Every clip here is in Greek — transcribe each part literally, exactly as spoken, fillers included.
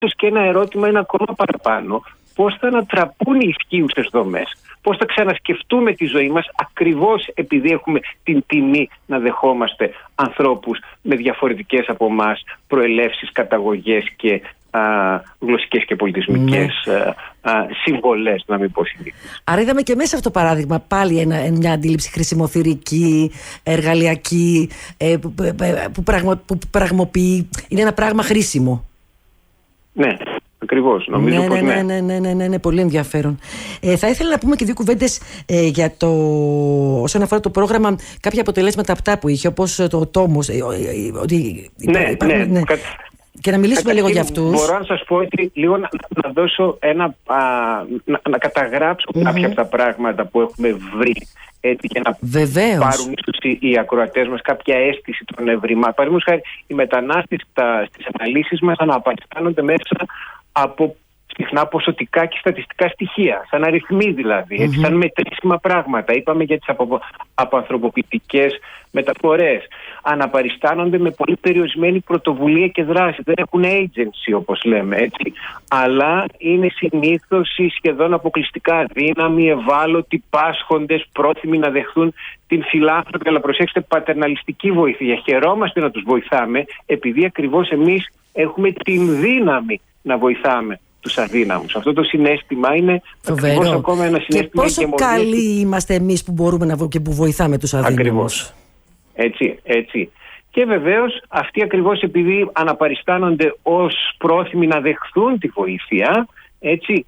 ίσως και ένα ερώτημα είναι ακόμα παραπάνω. Πώς θα ανατραπούν οι ισχύουσες δομές, πώς θα ξανασκεφτούμε τη ζωή μας, ακριβώς επειδή έχουμε την τιμή να δεχόμαστε ανθρώπους με διαφορετικές από εμάς προελεύσεις, καταγωγές και α, γλωσσικές και πολιτισμικές ναι. α, α, συμβολές, να μην πω συνήθως. Άρα είδαμε και μέσα αυτό το παράδειγμα πάλι ένα, μια αντίληψη χρησιμοθυρική, εργαλειακή, ε, που, που, πραγμα, που πραγματοποιεί, είναι ένα πράγμα χρήσιμο. Ναι. Ακριβώς, νομίζω ναι, πως ναι, ναι. Ναι, ναι, ναι, ναι, ναι, πολύ ενδιαφέρον. Ε, θα ήθελα να πούμε και δύο κουβέντες ε, για το, όσον αφορά το πρόγραμμα, κάποια αποτελέσματα αυτά που είχε, όπως το τόμος. Ε, ε, ότι ναι, υπά, ναι, ναι. Κα... Και να μιλήσουμε λίγο για αυτούς. Μπορώ να σας πω ότι λίγο να, να δώσω ένα, α, να, να καταγράψω mm-hmm. κάποια από τα πράγματα που έχουμε βρει. Έτσι, για να Βεβαίως. πάρουν ίσως οι ακροατές μας κάποια αίσθηση των ευρημάτων. Παραδείγματος χάρη, οι μετανάστες στα, στις αναλύσεις μας αναπαριστάνονται μέσα από συχνά ποσοτικά και στατιστικά στοιχεία, σαν αριθμοί δηλαδή, mm-hmm. έτσι, σαν μετρήσιμα πράγματα. Είπαμε για τις απο, αποανθρωποποιητικές μεταφορές. Αναπαριστάνονται με πολύ περιορισμένη πρωτοβουλία και δράση. Δεν έχουν agency, όπως λέμε, έτσι. Αλλά είναι συνήθως σχεδόν αποκλειστικά αδύναμοι, ευάλωτοι, πάσχοντες, πρόθυμοι να δεχθούν την φιλάνθρωπη, αλλά προσέξτε, πατερναλιστική βοήθεια. Χαιρόμαστε να τους βοηθάμε, επειδή ακριβώς εμείς έχουμε την δύναμη να βοηθάμε τους αδύναμους. Αυτό το συναίσθημα είναι ακριβώς ακόμα ένα συναίσθημα. Και πόσο εγκαιμονίας. καλοί είμαστε εμείς που μπορούμε να και που βοηθάμε τους αδύναμους. Ακριβώς. Έτσι, έτσι. Και βεβαίως αυτοί ακριβώς επειδή αναπαριστάνονται ως πρόθυμοι να δεχθούν τη βοήθεια, έτσι,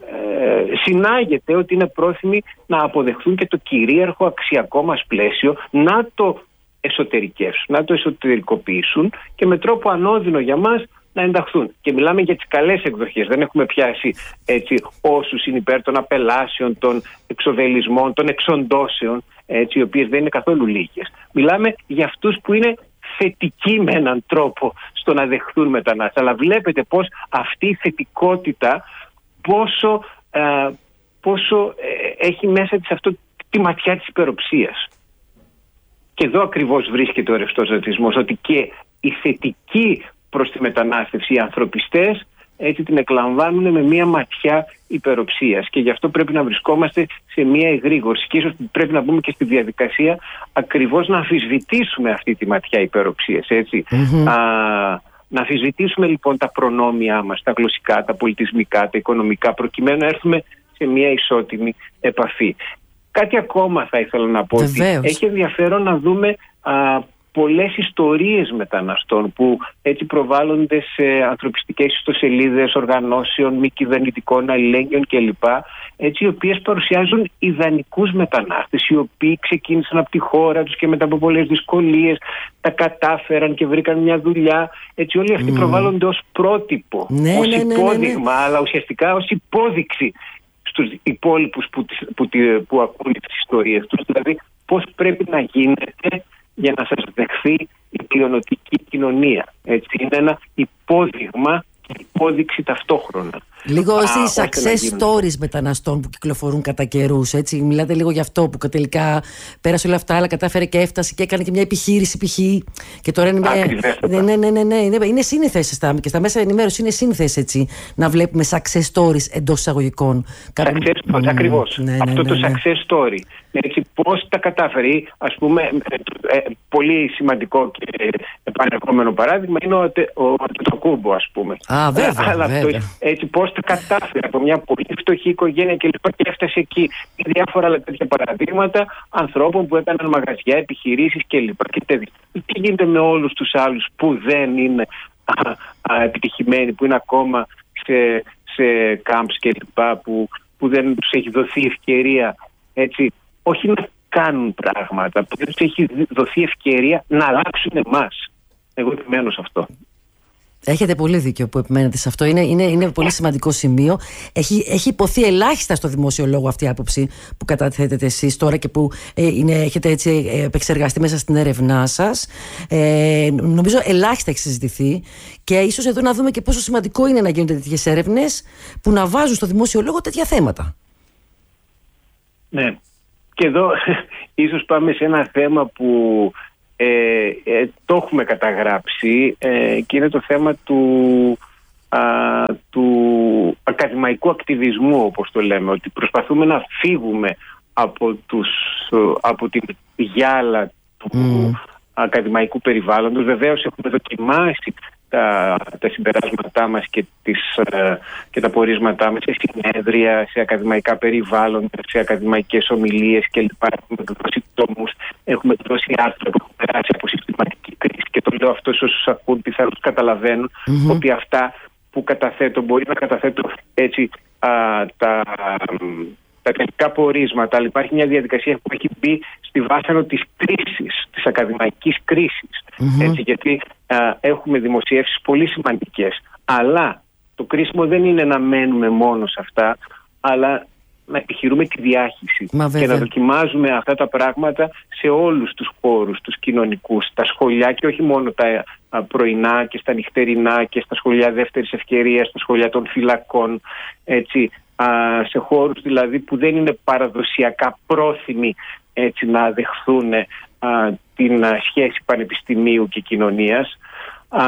ε, συνάγεται ότι είναι πρόθυμοι να αποδεχθούν και το κυρίαρχο αξιακό μας πλαίσιο, να το εσωτερικεύσουν, να το εσωτερικοποιήσουν και με τρόπο ανώδυνο για μας να ενταχθούν. Και μιλάμε για τις καλές εκδοχές. Δεν έχουμε πιάσει έτσι όσους είναι υπέρ των απελάσεων, των εξοδελισμών, των εξοντώσεων, έτσι, οι οποίες δεν είναι καθόλου λίγες. Μιλάμε για αυτούς που είναι θετικοί με έναν τρόπο στο να δεχθούν μετανάστες. Αλλά βλέπετε πως αυτή η θετικότητα πόσο, ε, πόσο ε, έχει μέσα της αυτό τη ματιά της υπεροψίας. Και εδώ ακριβώς βρίσκεται ο ρευστός ρατσισμός, ότι και οι θετικοί προς τη μετανάστευση, οι ανθρωπιστές, έτσι την εκλαμβάνουν με μία ματιά υπεροψίας. Και γι' αυτό πρέπει να βρισκόμαστε σε μία εγρήγορση. Και ίσως πρέπει να μπούμε και στη διαδικασία ακριβώς να αμφισβητήσουμε αυτή τη ματιά υπεροψίας. Έτσι. Mm-hmm. Α, να αμφισβητήσουμε λοιπόν τα προνόμια μας, τα γλωσσικά, τα πολιτισμικά, τα οικονομικά, προκειμένου να έρθουμε σε μία ισότιμη επαφή. Κάτι ακόμα θα ήθελα να πω. Ότι έχει ενδιαφέρον να δούμε α, πολλές ιστορίες μεταναστών που έτσι προβάλλονται σε ανθρωπιστικές ιστοσελίδες οργανώσεων, μη κυβερνητικών αλληλέγγυων κλπ. Έτσι, οι οποίες παρουσιάζουν ιδανικούς μετανάστες, οι οποίοι ξεκίνησαν από τη χώρα τους και μετά από πολλές δυσκολίες τα κατάφεραν και βρήκαν μια δουλειά. Έτσι, όλοι αυτοί mm. προβάλλονται ως πρότυπο, ναι, ως ναι, ναι, υπόδειγμα, ναι, ναι. αλλά ουσιαστικά ως υπόδειξη στους υπόλοιπους που, που, που, που ακούν τις ιστορίες τους. Δηλαδή, πώς πρέπει να γίνεται για να σας δεχθεί η πλειονοτική κοινωνία. Έτσι, είναι ένα υπόδειγμα και υπόδειξη ταυτόχρονα. Λίγο στις success stories μεταναστών που κυκλοφορούν κατά καιρούς. Έτσι, μιλάτε λίγο για αυτό που τελικά πέρασε όλα αυτά, αλλά κατάφερε και έφτασε και έκανε και μια επιχείρηση π.χ. Και τώρα είναι. Ναι, ναι, ναι, ναι, ναι. Είναι σύνηθες στα, και στα μέσα ενημέρωση είναι σύνηθες έτσι να βλέπουμε success stories εντός εισαγωγικών. Success stories, mm, ακριβώς. Ναι, ναι, αυτό ναι, ναι, ναι. Το success story. Έτσι, πώς τα κατάφερε, ας πούμε, ε, ε, πολύ σημαντικό και επανερχόμενο παράδειγμα είναι ο, ο, το Κούμπο, ας πούμε. Α, βέβαια, αλλά βέβαια. Αυτό, έτσι, πώς τα κατάφερε από μια πολύ φτωχή οικογένεια και λοιπά και έφτασε εκεί. Διάφορα άλλα τέτοια παραδείγματα ανθρώπων που έκαναν μαγαζιά, επιχειρήσεις και λοιπά. Και τι γίνεται με όλους τους άλλους που δεν είναι α, α, επιτυχημένοι, που είναι ακόμα σε, σε κάμπς και λοιπά, που, που δεν τους έχει δοθεί ευκαιρία, έτσι, όχι να κάνουν πράγματα, που δεν τους έχει δοθεί ευκαιρία να αλλάξουν εμάς. Εγώ επιμένω σε αυτό. Έχετε πολύ δίκιο που επιμένετε σε αυτό. Είναι, είναι, είναι πολύ σημαντικό σημείο. Έχει, έχει υποθεί ελάχιστα στο δημόσιο λόγο αυτή η άποψη που καταθέτετε εσείς τώρα και που ε, είναι, έχετε έτσι επεξεργαστεί μέσα στην έρευνά σας. Ε, νομίζω ελάχιστα έχει συζητηθεί και ίσως εδώ να δούμε και πόσο σημαντικό είναι να γίνονται τέτοιες έρευνες που να βάζουν στο δημόσιο λόγο τέτοια θέματα. Ναι. Και εδώ ίσως πάμε σε ένα θέμα που Ε, ε, το έχουμε καταγράψει ε, και είναι το θέμα του, α, του ακαδημαϊκού ακτιβισμού, όπως το λέμε, ότι προσπαθούμε να φύγουμε από, τους, από την γυάλα του mm. ακαδημαϊκού περιβάλλοντος. Βεβαίως έχουμε δοκιμάσει τα, τα συμπεράσματά μας και, τις, και τα πορίσματά μας σε συνέδρια, σε ακαδημαϊκά περιβάλλοντα, σε ακαδημαϊκές ομιλίες κλπ. Έχουμε δώσει τόμους, έχουμε δώσει άρθρα που έχουν περάσει από συστηματική κρίση, και το λέω αυτό σε όσους ακούν πιθανώς καταλαβαίνουν mm-hmm. ότι αυτά που καταθέτω μπορεί να καταθέτω έτσι α, τα... τα τελικά πορίσματα, αλλά υπάρχει μια διαδικασία που έχει μπει στη βάσανο της κρίσης, της ακαδημαϊκής κρίσης. Mm-hmm. Έτσι, γιατί α, έχουμε δημοσιεύσεις πολύ σημαντικές. Αλλά το κρίσιμο δεν είναι να μένουμε μόνο σε αυτά, αλλά να επιχειρούμε τη διάχυση και να δοκιμάζουμε αυτά τα πράγματα σε όλους τους χώρους, τους κοινωνικούς, τα σχολιά, και όχι μόνο τα α, πρωινά και στα νυχτερινά και στα σχολιά δεύτερης ευκαιρίας, στα σχολιά των φυλακών, έτσι, σε χώρους δηλαδή που δεν είναι παραδοσιακά πρόθυμοι έτσι να δεχθούν α, την α, σχέση πανεπιστημίου και κοινωνίας. Α,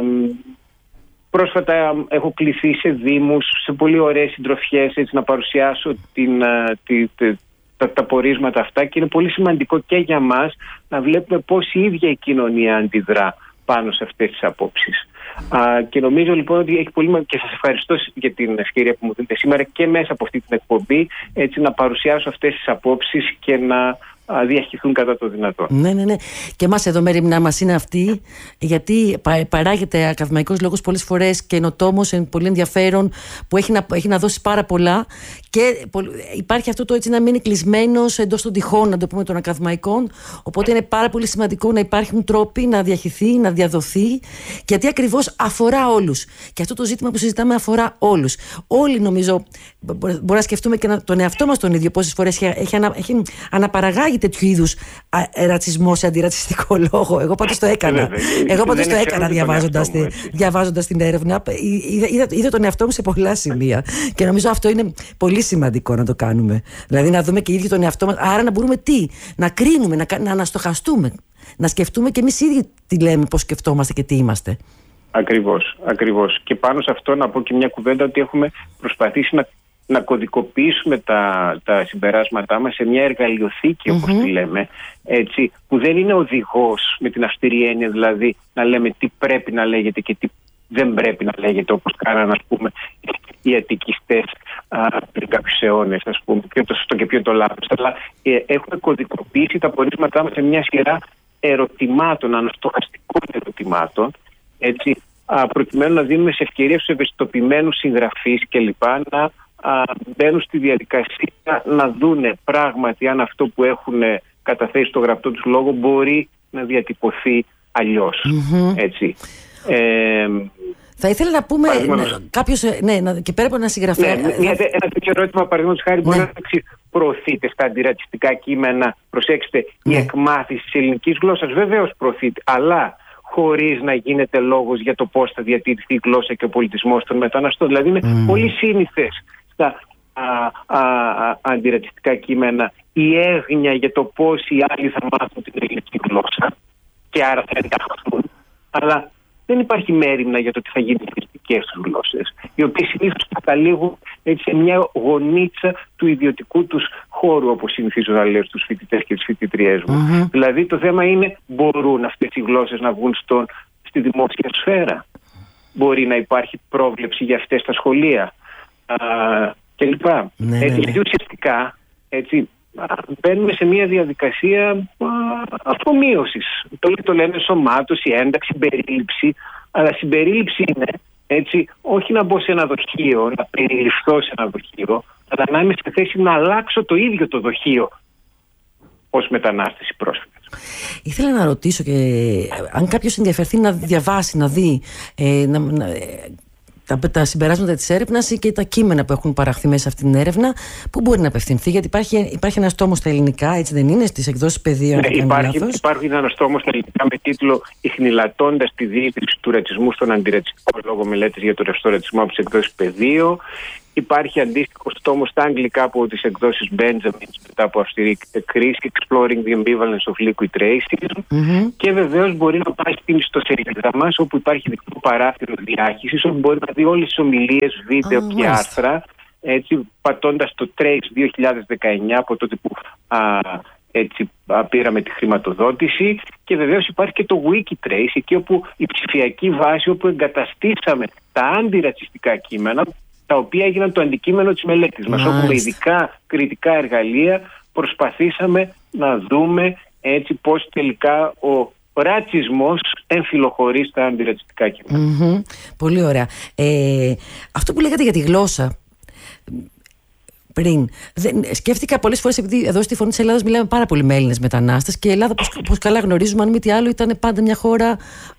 πρόσφατα έχω κληθεί σε δήμους, σε πολύ ωραίες συντροφιές, έτσι, να παρουσιάσω την, α, τη, τη, τα, τα πορίσματα αυτά, και είναι πολύ σημαντικό και για μας να βλέπουμε πώς η ίδια η κοινωνία αντιδρά πάνω σε αυτές τις απόψεις. Uh, και νομίζω λοιπόν ότι έχει πολύ, και σας ευχαριστώ για την ευκαιρία που μου δίνετε σήμερα και μέσα από αυτή την εκπομπή, έτσι, να παρουσιάσω αυτές τις απόψεις και να διαχειριστούν κατά το δυνατόν. Ναι, ναι, ναι. Και εμάς εδώ μέρημνά μας είναι αυτή, γιατί παράγεται ακαδημαϊκός λόγος πολλές φορές, καινοτόμος, πολύ ενδιαφέρον, που έχει να, έχει να δώσει πάρα πολλά, και υπάρχει αυτό το έτσι να μείνει κλεισμένος εντός των τυχών, να το πούμε, των ακαδημαϊκών. Οπότε είναι πάρα πολύ σημαντικό να υπάρχουν τρόποι να διαχυθεί, να διαδοθεί, γιατί ακριβώς αφορά όλους. Και αυτό το ζήτημα που συζητάμε αφορά όλους. Όλοι, νομίζω, μπορεί να σκεφτούμε και τον εαυτό μας τον ίδιο, πόσες φορές έχει, έχει, ανα, έχει αναπαραγάγει τέτοιου είδους ρατσισμό σε αντιρατσιστικό λόγο. Εγώ πάντως το έκανα. Εγώ πάντως το έκανα διαβάζοντας, τη, διαβάζοντας την έρευνα. Είδα, είδα, είδα τον εαυτό μου σε πολλά σημεία. Και νομίζω αυτό είναι πολύ σημαντικό να το κάνουμε. Δηλαδή να δούμε και οι ίδιοι τον εαυτό μας. Άρα να μπορούμε τι, να κρίνουμε, να, να αναστοχαστούμε. Να σκεφτούμε και εμείς οι ίδιοι τι λέμε, πώς σκεφτόμαστε και τι είμαστε. Ακριβώς, ακριβώς. Και πάνω σε αυτό να πω και μια κουβέντα, ότι έχουμε προσπαθήσει να να κωδικοποιήσουμε τα, τα συμπεράσματά μας σε μια εργαλειοθήκη, όπως mm-hmm. τη λέμε, έτσι, που δεν είναι οδηγός με την αυστηρή έννοια, δηλαδή να λέμε τι πρέπει να λέγεται και τι δεν πρέπει να λέγεται, όπως κάνανε, ας πούμε, οι αττικιστές πριν κάποιους αιώνες, ας πούμε, ποιο είναι το σωστό και ποιο είναι το λάθος. Αλλά ε, έχουμε κωδικοποιήσει τα πορίσματά μας σε μια σειρά ερωτημάτων, αναστοχαστικών ερωτημάτων, έτσι, α, προκειμένου να δίνουμε σε ευκαιρία στους ευαισθητοποιημένους συγγραφείς κλπ. Να μπαίνουν στη διαδικασία να δούνε πράγματι αν αυτό που έχουν καταθέσει στο γραπτό τους λόγο μπορεί να διατυπωθεί αλλιώς. Mm-hmm. Έτσι. Ε, θα ήθελα να πούμε ναι, κάποιος, ναι, και πέρα από ένα συγγραφέα. Ναι, θα... Ένα τέτοιο ερώτημα, παραδείγματος χάρη, μπορεί ναι. να προωθείται στα αντιρατσιστικά κείμενα. Προσέξτε, ναι. η εκμάθηση της ελληνικής γλώσσας βεβαίως προωθείται, αλλά χωρίς να γίνεται λόγος για το πώς θα διατηρηθεί η γλώσσα και ο πολιτισμός των μεταναστών. Δηλαδή είναι mm. πολύ σύνηθες στα α, α, α, αντιρατσιστικά κείμενα η έγνοια για το πώς οι άλλοι θα μάθουν την ελληνική γλώσσα και άρα θα ενταχθούν, αλλά δεν υπάρχει μέριμνα για το τι θα γίνει στις δικές τους γλώσσες, οι οποίες συνήθως καταλήγουν έτσι, σε μια γωνίτσα του ιδιωτικού τους χώρου, όπως συνηθίζω να λέω στους φοιτητές και τις φοιτητριές μου. Mm-hmm. Δηλαδή το θέμα είναι, μπορούν αυτές οι γλώσσες να βγουν στον, στη δημόσια σφαίρα? Μπορεί να υπάρχει πρόβλεψη για αυτές τα σχολεία α, κλπ. Ναι, έτσι, ναι, ναι. Γιατί ουσιαστικά έτσι, μπαίνουμε σε μια διαδικασία αφομοίωσης. Το, το λένε ενσωμάτωση, ένταξη, συμπερίληψη, αλλά συμπερίληψη είναι έτσι, όχι να μπω σε ένα δοχείο, να περιληφθώ σε ένα δοχείο, αλλά να είμαι σε θέση να αλλάξω το ίδιο το δοχείο ως μετανάστες ή πρόσφυγας. Ήθελα να ρωτήσω και αν κάποιος ενδιαφερθεί να διαβάσει, να δει ε, να, να, τα, τα συμπεράσματα της έρευνας και τα κείμενα που έχουν παραχθεί μέσα σε αυτή την έρευνα, πού μπορεί να απευθυνθεί? Γιατί υπάρχει, υπάρχει ένας τόμος στα ελληνικά, έτσι δεν είναι, στις εκδόσεις Πεδίο? Ναι, υπάρχει, υπάρχει ένας τόμος στα ελληνικά με τίτλο «Ιχνηλατώντας τη διήθηση του ρατσισμού στον αντιρατσιστικό λόγο, μελέτες για το ρευστό ρατσισμό» από τις εκδόσεις Πεδίο. υπάρχει αντίστοιχο τόμο στα αγγλικά από τις εκδόσεις Benjamin μετά από αυστηρή κρίση, Exploring the Ambivalence of Liquid Racism. Mm-hmm. Και βεβαίως μπορεί να πάει στην ιστοσελίδα μας, όπου υπάρχει δικό παράθυρο διάχυσης, όπου μπορεί να δει όλες τις ομιλίες, βίντεο oh, και άρθρα, έτσι, πατώντας το Trace δύο χιλιάδες δεκαεννιά, από τότε που α, έτσι, α, πήραμε τη χρηματοδότηση. Και βεβαίως υπάρχει και το Wikitrace, εκεί όπου η ψηφιακή βάση, όπου εγκαταστήσαμε τα αντιρατσιστικά κείμενα, τα οποία έγιναν το αντικείμενο της μελέτης μας. Όπου με ειδικά κριτικά εργαλεία προσπαθήσαμε να δούμε έτσι πώς τελικά ο ρατσισμός εμφυλοχωρεί στα αντιρατσιστικά κείμενα. Mm-hmm. Πολύ ωραία. Ε, αυτό που λέγατε για τη γλώσσα πριν, δεν, σκέφτηκα πολλές φορές, επειδή εδώ στη Φωνή της Ελλάδας μιλάμε πάρα πολύ με Έλληνες μετανάστες, και η Ελλάδα, όπως, όπως καλά γνωρίζουμε, αν μη τι άλλο, ήταν πάντα μια χώρα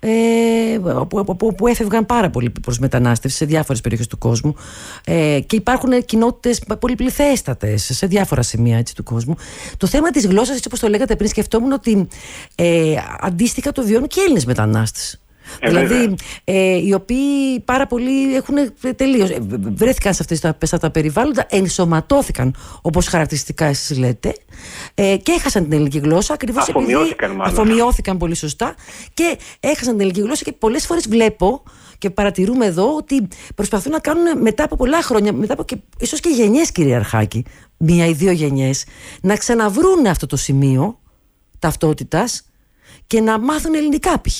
ε, που, που, που έφευγαν πάρα πολύ προς μετανάστευση σε διάφορες περιοχές του κόσμου, ε, και υπάρχουν κοινότητες πολυπληθέστατες σε διάφορα σημεία, έτσι, του κόσμου. Το θέμα της γλώσσας, έτσι όπως το λέγατε πριν, σκεφτόμουν ότι ε, αντίστοιχα το βιώνουν και Έλληνες μετανάστες. Ε, δηλαδή ε, οι οποίοι πάρα πολλοί έχουν τελείως ε, βρέθηκαν σε αυτές τα, σε τα περιβάλλοντα, ενσωματώθηκαν όπως χαρακτηριστικά εσείς λέτε, ε, και έχασαν την ελληνική γλώσσα ακριβώς αφομοιώθηκαν, επειδή μάλλον. αφομοιώθηκαν πολύ σωστά και έχασαν την ελληνική γλώσσα. Και πολλές φορές βλέπω και παρατηρούμε εδώ ότι προσπαθούν να κάνουν μετά από πολλά χρόνια, μετά από και, ίσως και γενιές, κύριε Αρχάκη, μία ή δύο γενιές, να ξαναβρούν αυτό το σημείο ταυτότητας και να μάθουν ελληνικά π.χ.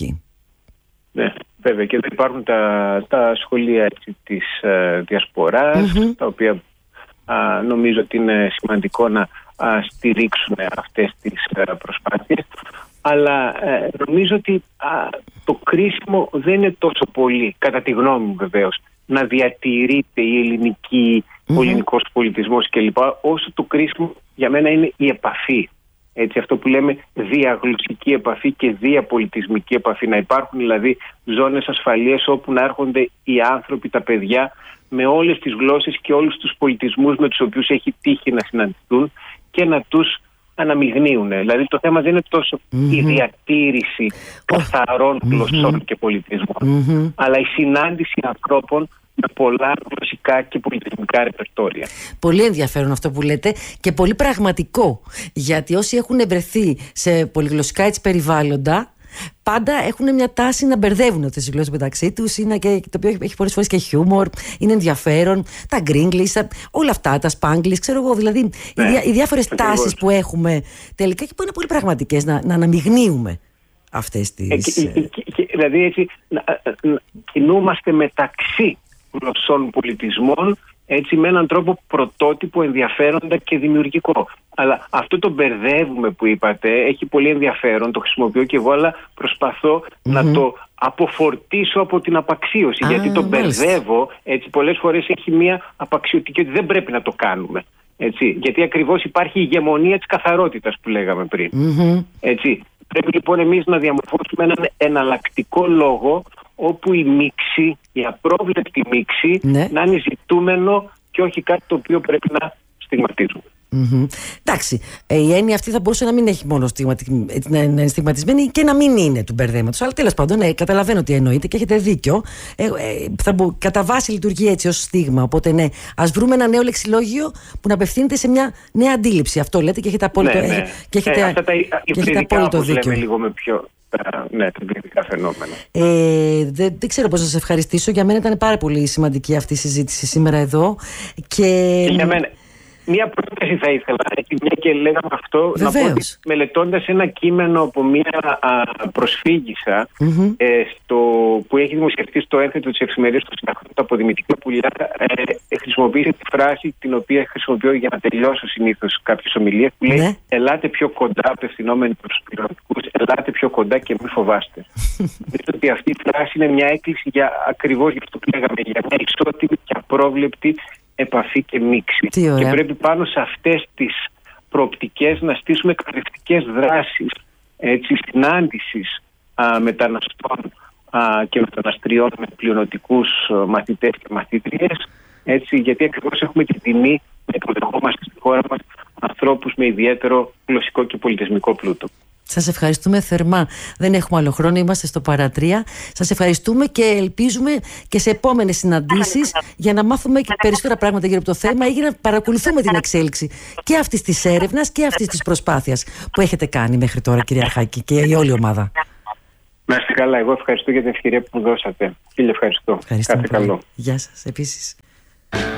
Ναι, βέβαια, και δεν υπάρχουν τα, τα σχολεία, έτσι, της ε, διασποράς, mm-hmm. τα οποία α, νομίζω ότι είναι σημαντικό να α, στηρίξουν αυτές τις α, προσπάθειες. Αλλά ε, νομίζω ότι α, το κρίσιμο δεν είναι τόσο πολύ, κατά τη γνώμη μου βεβαίως, να διατηρείται η ελληνική, mm-hmm. ο ελληνικός πολιτισμός κλπ. Όσο το κρίσιμο για μένα είναι η επαφή. Έτσι, αυτό που λέμε διαγλωσσική επαφή και διαπολιτισμική επαφή. Να υπάρχουν δηλαδή ζώνες ασφαλείας όπου να έρχονται οι άνθρωποι, τα παιδιά, με όλες τις γλώσσες και όλους τους πολιτισμούς με τους οποίους έχει τύχει να συναντηθούν και να τους αναμειγνύουν. Δηλαδή το θέμα δεν είναι τόσο mm-hmm. η διατήρηση καθαρών mm-hmm. γλωσσών και πολιτισμών, mm-hmm. αλλά η συνάντηση ανθρώπων με πολλά γλωσσικά και πολιτισμικά ρεπερτόρια. Πολύ ενδιαφέρον αυτό που λέτε και πολύ πραγματικό, γιατί όσοι έχουν βρεθεί σε πολυγλωσσικά έτσι περιβάλλοντα, πάντα έχουν μια τάση να μπερδεύουν αυτές τις γλώσσες μεταξύ τους, είναι και, το οποίο έχει πολλές φορές και χιούμορ, είναι ενδιαφέρον, τα γκρίγκλις, όλα αυτά, τα σπάγκλις, ξέρω εγώ, δηλαδή ναι, οι, διά, οι διάφορες τάσεις που έχουμε τελικά και που είναι πολύ πραγματικές, να, να αναμειγνύουμε αυτές τις... Ε, και, και, και, δηλαδή έτσι να, να κινούμαστε μεταξύ γλωσσών πολιτισμών, έτσι, με έναν τρόπο πρωτότυπο, ενδιαφέροντα και δημιουργικό. Αλλά αυτό το μπερδεύουμε που είπατε έχει πολύ ενδιαφέρον, το χρησιμοποιώ και εγώ, αλλά προσπαθώ mm-hmm. να το αποφορτήσω από την απαξίωση. Ah, γιατί το μπερδεύω, έτσι, πολλές φορές έχει μια απαξιωτική ότι δεν πρέπει να το κάνουμε. Έτσι, γιατί ακριβώς υπάρχει η ηγεμονία της καθαρότητας που λέγαμε πριν. Mm-hmm. Έτσι, πρέπει λοιπόν εμείς να διαμορφώσουμε έναν εναλλακτικό λόγο, όπου η μίξη, η απρόβλεπτη μίξη, ναι. να είναι ζητούμενο και όχι κάτι το οποίο πρέπει να στιγματίζουμε. Mm-hmm. Εντάξει, η έννοια αυτή θα μπορούσε να μην έχει μόνο στιγματι... να είναι στιγματισμένη και να μην είναι του μπερδέματος. Αλλά τέλος πάντων, ναι, καταλαβαίνω τι εννοείτε και έχετε δίκιο. Ε, ε, θα μπο... Κατά βάση λειτουργεί έτσι ως στίγμα. Οπότε, ναι, ας βρούμε ένα νέο λεξιλόγιο που να απευθύνεται σε μια νέα αντίληψη. Αυτό λέτε και έχετε απόλυτο, ναι, ναι. Και έχετε... Ε, αυτά τα υβριδικά, όπως λέμε, λίγο με πιο. Ναι, τα υβριδικά φαινόμενα. Ε, δεν, δεν ξέρω πώς να σας ευχαριστήσω. Για μένα ήταν πάρα πολύ σημαντική αυτή η συζήτηση σήμερα εδώ. Και... Για μένα. Μία πρόταση θα ήθελα, έτσι, μια και λέγαμε αυτό, Βεβαίως. να πω ότι μελετώντας ένα κείμενο από μια α, προσφύγισα mm-hmm. ε, στο, που έχει δημοσιευτεί στο ένθετο της εφημερίδας του Συνταγματικού από Δημητρή Πουλιά, ε, χρησιμοποίησε τη φράση την οποία χρησιμοποιώ για να τελειώσω συνήθως κάποιες ομιλίες, που λέει ναι. «Ελάτε πιο κοντά, απευθυνόμενοι προς τους πληρωματικούς, ελάτε πιο κοντά και μην φοβάστε». Νομίζω ότι αυτή η φράση είναι μια έκκληση για ακριβώς για αυτό που λέγαμε, για μια ισότιμη και απρόβλεπτη επαφή και μίξη. Και πρέπει πάνω σε αυτές τις προοπτικές να στήσουμε εκπαιδευτικές δράσεις, έτσι, συνάντησης α, μεταναστών α, και μεταναστριών με πλειονοτικούς μαθητές και μαθήτριες, έτσι, γιατί ακριβώς έχουμε την τιμή να υποδεχόμαστε στη χώρα μας ανθρώπους με ιδιαίτερο γλωσσικό και πολιτισμικό πλούτο. Σας ευχαριστούμε θερμά. Δεν έχουμε άλλο χρόνο, είμαστε στο παρατρία. Σας ευχαριστούμε και ελπίζουμε και σε επόμενες συναντήσεις για να μάθουμε και περισσότερα πράγματα γύρω από το θέμα ή για να παρακολουθούμε την εξέλιξη και αυτής της έρευνας και αυτής της προσπάθειας που έχετε κάνει μέχρι τώρα, κυρία Αρχάκη, και η όλη ομάδα. Να είστε καλά. Εγώ ευχαριστώ για την ευκαιρία που μου δώσατε. Φίλε, ευχαριστώ. Ευχαριστώ. Κάθε καλό. Γεια σας επίσης.